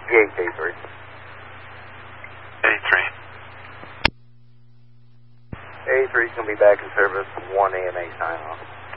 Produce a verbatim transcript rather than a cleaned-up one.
eight eighty-three. eighty-three. eighty-three is going to be back in service, one A M A sign off.